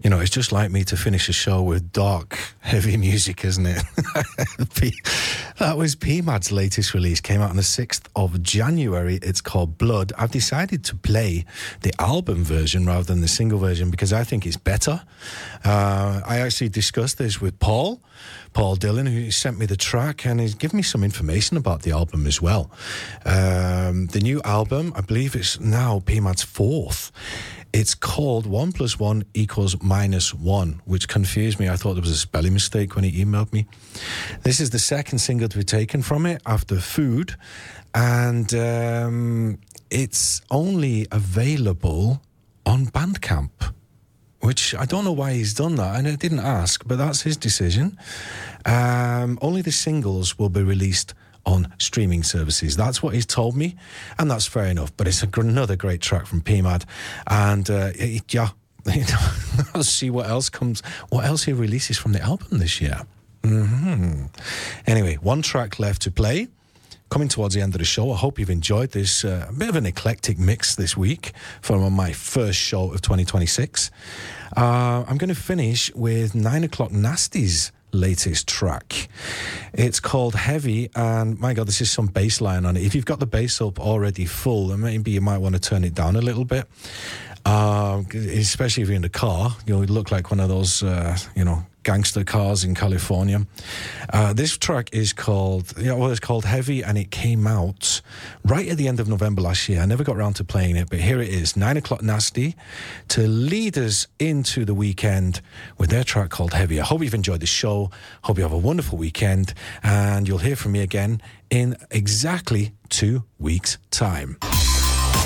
You know, it's just like me to finish a show with dark, heavy music, isn't it? That was PMAD's latest release. Came out on the 6th of January. It's called Blood. I've decided to play the album version rather than the single version because I think it's better. I actually discussed this with Paul Dillon, who sent me the track, and he's given me some information about the album as well. The new album, I believe it's now PMAD's 4th. It's called 1 + 1 = -1, which confused me. I thought there was a spelling mistake when he emailed me. This is the second single to be taken from it after Food, and it's only available on Bandcamp, which I don't know why he's done that, and I didn't ask, but that's his decision. Only the singles will be released on streaming services. That's what he's told me, and that's fair enough. But it's another great track from PMAD, and I'll see what else he releases from the album this year. Anyway, one track left to play. Coming towards the end of the show, I hope you've enjoyed this bit of an eclectic mix this week from my first show of 2026. I'm going to finish with 9 O'Clock Nasty's latest track. It's called Heavy, and my God, this is some bass line on it. If you've got the bass up already full, then maybe you might want to turn it down a little bit, especially if you're in the car. You'll look like one of those, gangster cars in California. This track is called, it's called Heavy, and it came out right at the end of November last year. I never got around to playing it, but here it is, 9 O'Clock Nasty, to lead us into the weekend with their track called Heavy. I hope you've enjoyed the show. Hope you have a wonderful weekend, and you'll hear from me again in exactly 2 weeks' time.